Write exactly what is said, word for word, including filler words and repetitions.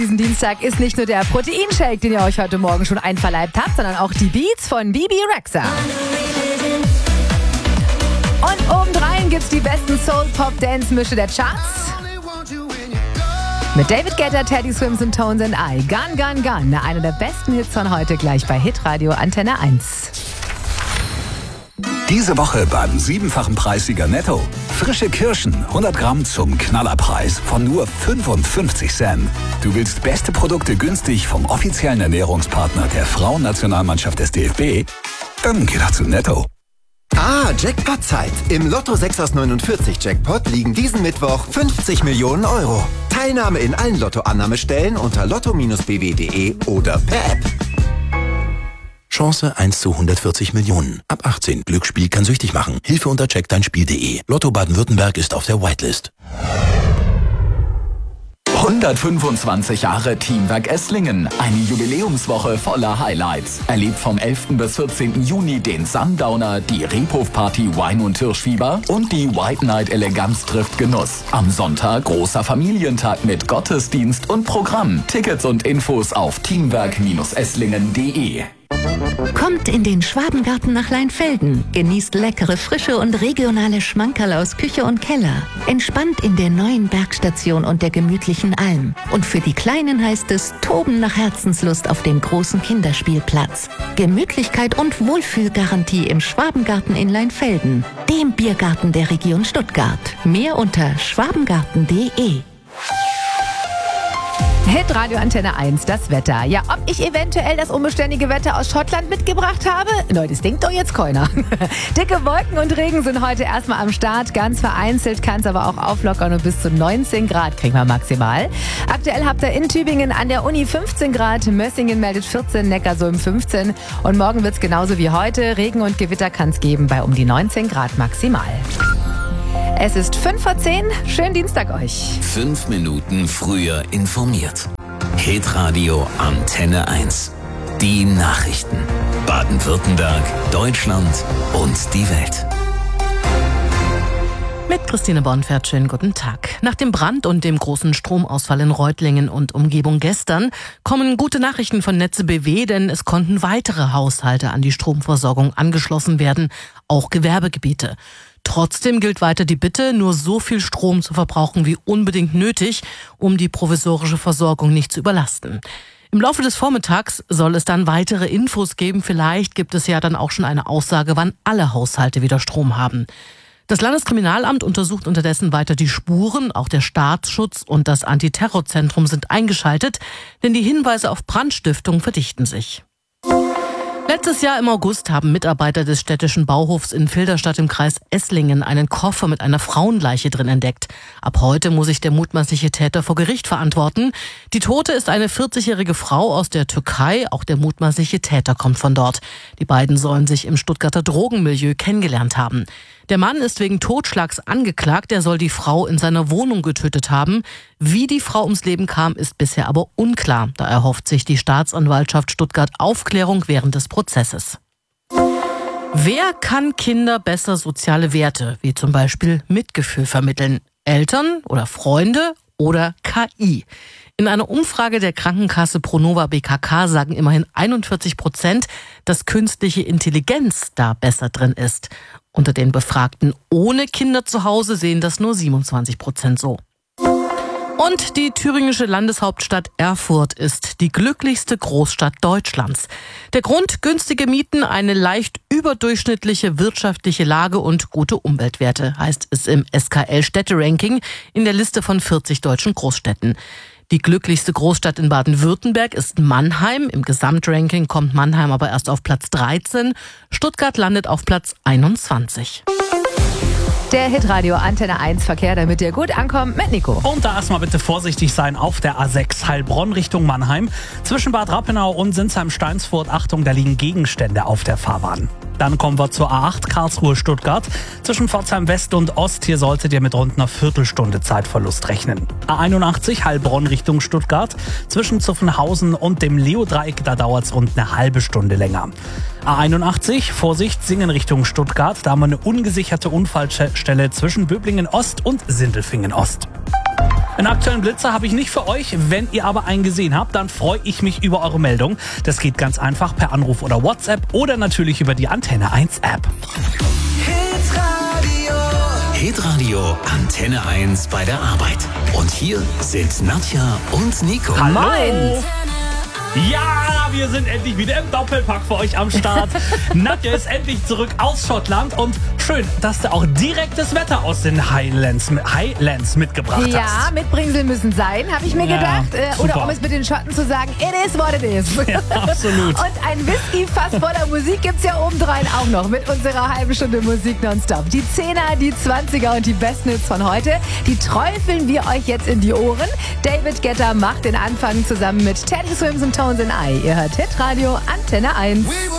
Diesen Dienstag ist nicht nur der Proteinshake, den ihr euch heute Morgen schon einverleibt habt, sondern auch die Beats von Bibi Rexha. Und obendrein gibt's die besten Soul-Pop-Dance-Mische der Charts. Mit David Guetta, Teddy Swims und Tones and I. Gun, Gun, Gun. Einer der besten Hits von heute gleich bei Hitradio Antenne eins. Diese Woche beim siebenfachen Preissieger Netto. Frische Kirschen, hundert Gramm zum Knallerpreis von nur fünfundfünfzig Cent. Du willst beste Produkte günstig vom offiziellen Ernährungspartner der Frauennationalmannschaft des D F B? Dann geh doch zu Netto. Ah, Jackpot-Zeit. Im Lotto sechs aus neunundvierzig Jackpot liegen diesen Mittwoch fünfzig Millionen Euro. Teilnahme in allen Lotto-Annahmestellen unter lotto Bindestrich b w punkt d e oder per App. Chance eins zu hundertvierzig Millionen. Ab achtzehn. Glücksspiel kann süchtig machen. Hilfe unter check dein Spiel punkt d e. Lotto Baden-Württemberg ist auf der Whitelist. hundertfünfundzwanzig Jahre Teamwerk Esslingen. Eine Jubiläumswoche voller Highlights. Erlebt vom elften bis vierzehnten Juni den Sundowner, die Rebhof-Party Wein- und Hirschfieber und die White Night Eleganz trifft Genuss. Am Sonntag großer Familientag mit Gottesdienst und Programm. Tickets und Infos auf teamwerk Esslingen punkt d e. Kommt in den Schwabengarten nach Leinfelden. Genießt leckere, frische und regionale Schmankerl aus Küche und Keller. Entspannt in der neuen Bergstation und der gemütlichen Alm. Und für die Kleinen heißt es Toben nach Herzenslust auf dem großen Kinderspielplatz. Gemütlichkeit und Wohlfühlgarantie im Schwabengarten in Leinfelden. Dem Biergarten der Region Stuttgart. Mehr unter schwabengarten punkt d e. Hitradio Antenne eins, das Wetter. Ja, ob ich eventuell das unbeständige Wetter aus Schottland mitgebracht habe? Leute, das denkt doch jetzt keiner. Dicke Wolken und Regen sind heute erstmal am Start. Ganz vereinzelt kann es aber auch auflockern und bis zu neunzehn Grad kriegen wir maximal. Aktuell habt ihr in Tübingen an der Uni fünfzehn Grad, Mössingen meldet vierzehn, Neckarsulm fünfzehn. Und morgen wird es genauso wie heute. Regen und Gewitter kann es geben bei um die neunzehn Grad maximal. Es ist fünf vor zehn. Schönen Dienstag euch. Fünf Minuten früher informiert. Hitradio Antenne eins. Die Nachrichten. Baden-Württemberg, Deutschland und die Welt. Mit Christine Bornfert, schönen guten Tag. Nach dem Brand und dem großen Stromausfall in Reutlingen und Umgebung gestern kommen gute Nachrichten von Netze B W, denn es konnten weitere Haushalte an die Stromversorgung angeschlossen werden, auch Gewerbegebiete. Trotzdem gilt weiter die Bitte, nur so viel Strom zu verbrauchen wie unbedingt nötig, um die provisorische Versorgung nicht zu überlasten. Im Laufe des Vormittags soll es dann weitere Infos geben. Vielleicht gibt es ja dann auch schon eine Aussage, wann alle Haushalte wieder Strom haben. Das Landeskriminalamt untersucht unterdessen weiter die Spuren. Auch der Staatsschutz und das Antiterrorzentrum sind eingeschaltet, denn die Hinweise auf Brandstiftung verdichten sich. Letztes Jahr im August haben Mitarbeiter des städtischen Bauhofs in Filderstadt im Kreis Esslingen einen Koffer mit einer Frauenleiche drin entdeckt. Ab heute muss sich der mutmaßliche Täter vor Gericht verantworten. Die Tote ist eine vierzigjährige Frau aus der Türkei. Auch der mutmaßliche Täter kommt von dort. Die beiden sollen sich im Stuttgarter Drogenmilieu kennengelernt haben. Der Mann ist wegen Totschlags angeklagt. Er soll die Frau in seiner Wohnung getötet haben. Wie die Frau ums Leben kam, ist bisher aber unklar. Da erhofft sich die Staatsanwaltschaft Stuttgart Aufklärung während des Prozesses. Wer kann Kinder besser soziale Werte, wie zum Beispiel Mitgefühl vermitteln? Eltern oder Freunde oder K I? In einer Umfrage der Krankenkasse Pronova B K K sagen immerhin einundvierzig Prozent, dass künstliche Intelligenz da besser drin ist. Unter den Befragten ohne Kinder zu Hause sehen das nur siebenundzwanzig Prozent so. Und die thüringische Landeshauptstadt Erfurt ist die glücklichste Großstadt Deutschlands. Der Grund: günstige Mieten, eine leicht überdurchschnittliche wirtschaftliche Lage und gute Umweltwerte, heißt es im S K L-Städte-Ranking in der Liste von vierzig deutschen Großstädten. Die glücklichste Großstadt in Baden-Württemberg ist Mannheim. Im Gesamtranking kommt Mannheim aber erst auf Platz dreizehn. Stuttgart landet auf Platz einundzwanzig. Der Hitradio Antenne eins Verkehr, damit ihr gut ankommt, mit Nico. Und da erstmal bitte vorsichtig sein auf der A sechs Heilbronn Richtung Mannheim. Zwischen Bad Rappenau und Sinsheim-Steinsfurt, Achtung, da liegen Gegenstände auf der Fahrbahn. Dann kommen wir zur A acht Karlsruhe-Stuttgart. Zwischen Pforzheim West und Ost, hier solltet ihr mit rund einer Viertelstunde Zeitverlust rechnen. A einundachtzig Heilbronn Richtung Stuttgart. Zwischen Zuffenhausen und dem Leo-Dreieck, da dauert es rund eine halbe Stunde länger. A einundachtzig, Vorsicht, Singen Richtung Stuttgart. Da haben wir eine ungesicherte Unfallstelle zwischen Böblingen Ost und Sindelfingen Ost. Einen aktuellen Blitzer habe ich nicht für euch. Wenn ihr aber einen gesehen habt, dann freue ich mich über eure Meldung. Das geht ganz einfach per Anruf oder WhatsApp oder natürlich über die Antenne eins App. Hitradio Antenne eins bei der Arbeit. Und hier sind Nadja und Nico. Hallo! Ja, wir sind endlich wieder im Doppelpack für euch am Start. Nadja ist endlich zurück aus Schottland und schön, dass du auch direkt das Wetter aus den Highlands, Highlands mitgebracht ja, hast. Ja, Mitbringsel müssen sein, habe ich mir Ja, gedacht. Äh, oder um es mit den Schotten zu sagen, it is what it is. Ja, absolut. Und ein Whisky-Fass voller Musik gibt's ja obendrein auch noch mit unserer halben Stunde Musik nonstop. Die Zehner, die Zwanziger und die besten Hits von heute, die träufeln wir euch jetzt in die Ohren. David Guetta macht den Anfang zusammen mit Teddy Swims und Tones and I. Ihr hört Hitradio Antenne eins.